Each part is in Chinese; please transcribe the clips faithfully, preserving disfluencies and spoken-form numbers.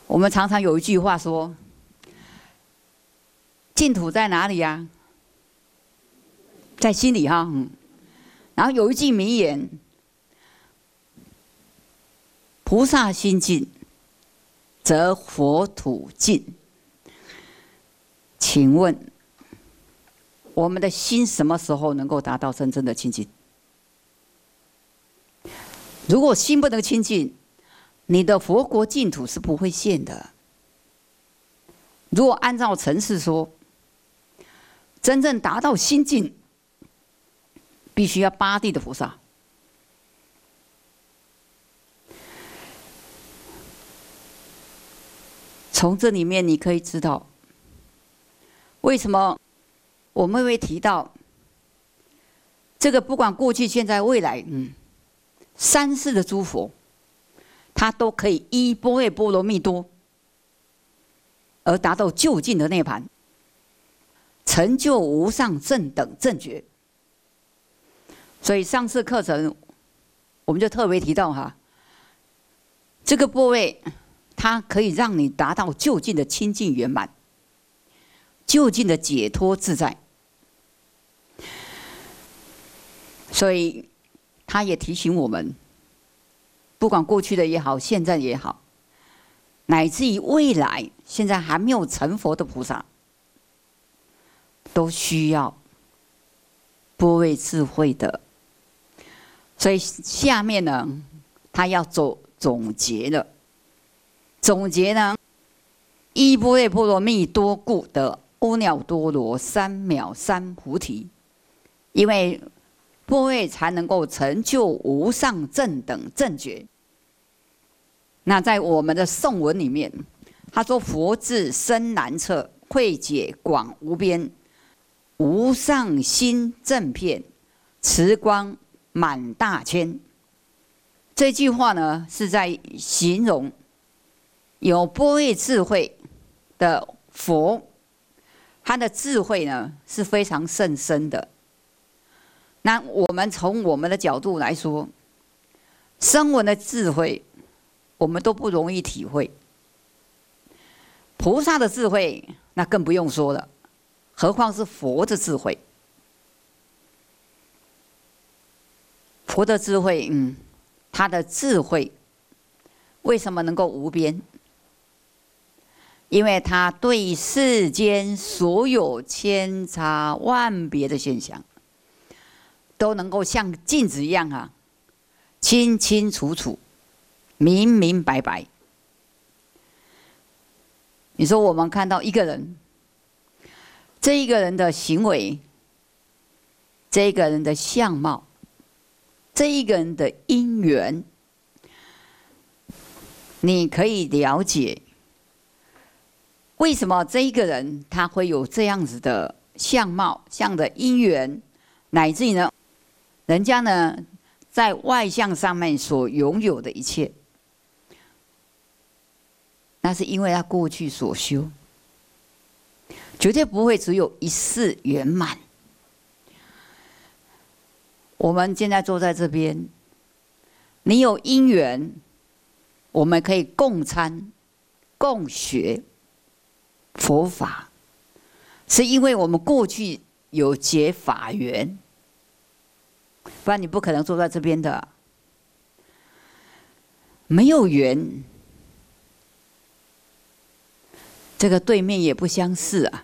我们常常有一句话说：“净土在哪里呀、啊？在心里哈。”嗯。然后有一句名言：“菩萨心净，则佛土净。”请问，我们的心什么时候能够达到真正的清净？如果心不能清净，你的佛国净土是不会现的。如果按照程式说，真正达到心净，必须要八地的菩萨。从这里面你可以知道，为什么我们会提到这个，不管过去、现在、未来，嗯，三世的诸佛，他都可以依般若波罗蜜多而达到究竟的涅槃，成就无上正等正觉。所以上次课程我们就特别提到哈，这个般若它可以让你达到究竟的清净圆满，究竟的解脱自在。所以他也提醒我们，不管过去的也好，现在也好，乃至于未来，现在还没有成佛的菩萨，都需要般若智慧的。所以下面呢，他要走总结了。总结呢，依般若波罗蜜多故得阿耨多罗三藐三菩提，因为般若才能够成就无上正等正觉。那在我们的颂文里面，他说：“佛智深难测，慧解广无边，无上心正遍，慈光满大千。”这句话呢，是在形容有般若智慧的佛，他的智慧呢是非常甚深的。那我们从我们的角度来说，声闻的智慧我们都不容易体会，菩萨的智慧那更不用说了，何况是佛的智慧。佛的智慧，嗯，他的智慧为什么能够无边？因为他对世间所有千差万别的现象，都能够像镜子一样啊，清清楚楚、明明白白。你说我们看到一个人，这一个人的行为，这一个人的相貌，这一个人的因缘，你可以了解为什么这一个人他会有这样子的相貌、这样的因缘，乃至于呢，人家呢在外相上面所拥有的一切，那是因为他过去所修，绝对不会只有一世圆满。我们现在坐在这边，你有因缘，我们可以共参、共学佛法，是因为我们过去有结法缘，不然你不可能坐在这边的。没有缘，这个对面也不相似啊。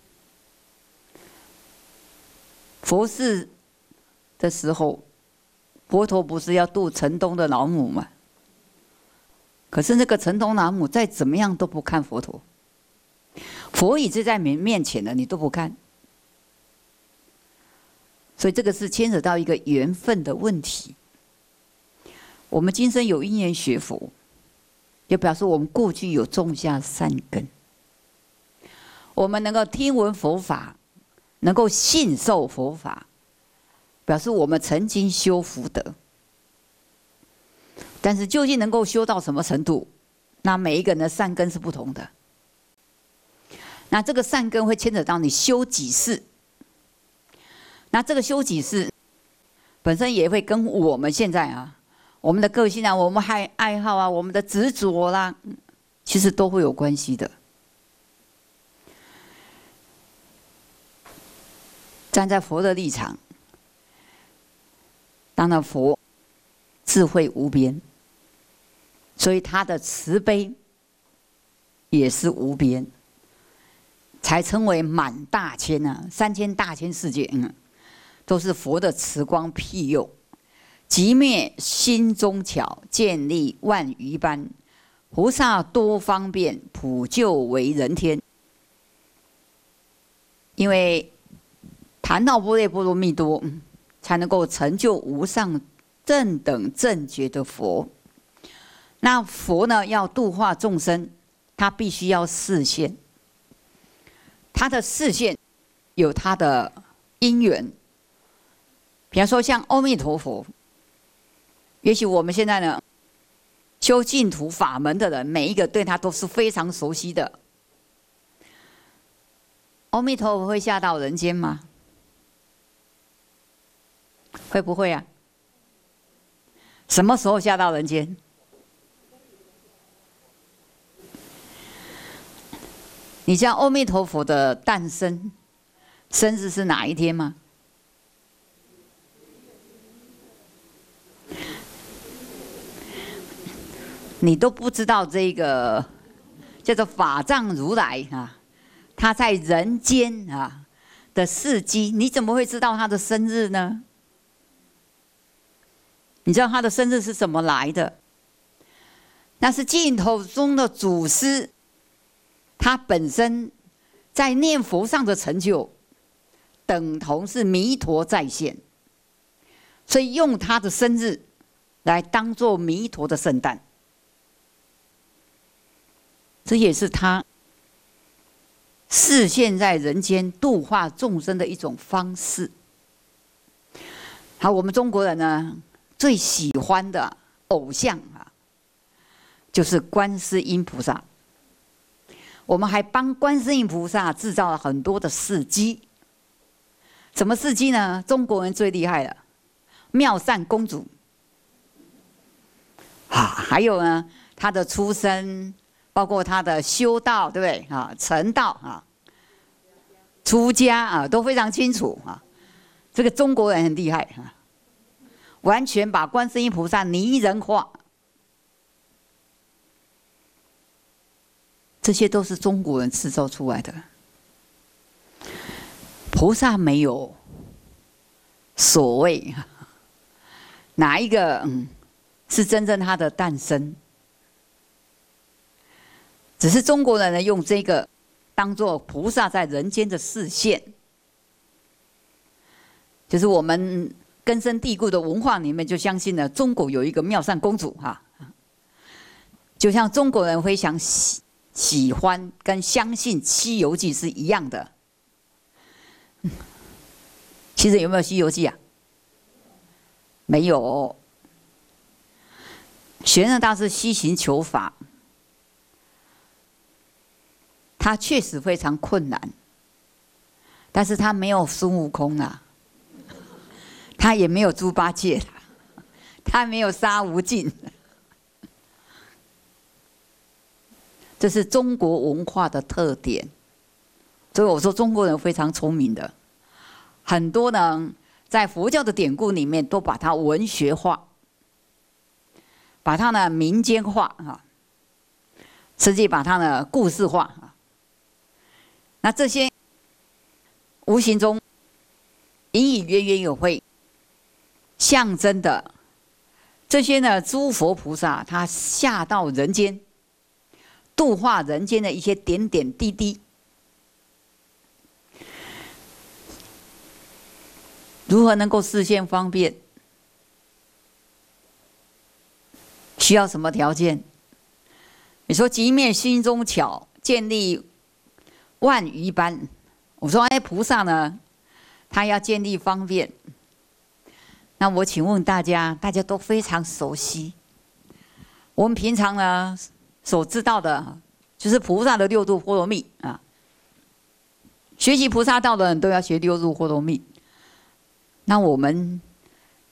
佛事的时候，佛陀不是要度城东的老母吗？可是那个城东老母再怎么样都不看佛陀，佛已经在你面前了，你都不看，所以这个是牵扯到一个缘分的问题。我们今生有因缘学佛，也表示我们过去有种下善根，我们能够听闻佛法，能够信受佛法，表示我们曾经修福德。但是究竟能够修到什么程度，那每一个人的善根是不同的。那这个善根会牵扯到你修几世，那这个修几世本身也会跟我们现在啊，我们的个性啊，我们爱爱好啊，我们的执着啦， 其实都会有关系的。站在佛的立场，当然佛智慧无边，所以他的慈悲也是无边，才称为满大千啊！三千大千世界，嗯，都是佛的慈光庇佑，即灭心中巧，建立万余般。菩萨多方便，普救为人天。因为谈到般若波罗蜜多，才能够成就无上正等正觉的佛。那佛呢，要度化众生，他必须要示现。他的示现有他的因缘，比方说像阿弥陀佛，也许我们现在呢，修净土法门的人，每一个对他都是非常熟悉的。阿弥陀佛会下到人间吗？会不会啊？什么时候下到人间？你知道阿弥陀佛的诞生生日是哪一天吗？你都不知道这个叫做法藏如来啊，他在人间啊的事迹，你怎么会知道他的生日呢？你知道他的生日是怎么来的？那是净土中的祖师，他本身在念佛上的成就，等同是弥陀在现，所以用他的生日来当作弥陀的圣诞，这也是他示现在人间度化众生的一种方式。好，我们中国人呢，最喜欢的偶像啊，就是观世音菩萨。我们还帮观世音菩萨制造了很多的事迹。什么事迹呢？中国人最厉害了，妙善公主啊，还有呢，她的出生，包括她的修道，对不对啊？成道啊，出家啊，都非常清楚啊。这个中国人很厉害啊，完全把观世音菩萨拟人化。这些都是中国人制造出来的。菩萨没有所谓哪一个、嗯、是真正他的诞生，只是中国人呢用这个当作菩萨在人间的示现，就是我们根深蒂固的文化里面就相信了中国有一个妙善公主哈，就像中国人非常喜喜欢跟相信《西游记》是一样的。其实有没有《西游记》啊？没有。玄奘大师西行求法，他确实非常困难，但是他没有孙悟空啊，他也没有猪八戒，他没有沙悟净。这是中国文化的特点，所以我说中国人非常聪明的，很多呢在佛教的典故里面都把它文学化，把它呢民间化啊，甚至把它呢故事化啊。那这些无形中隐隐约约有会象征的这些呢诸佛菩萨，他下到人间。度化人间的一些点点滴滴，如何能够示现方便？需要什么条件？你说即灭心中巧，建立万余般。我说哎，菩萨呢，他要建立方便。那我请问大家，大家都非常熟悉。我们平常呢？所知道的，就是菩萨的六度波罗蜜啊。学习菩萨道的人都要学六度波罗蜜。那我们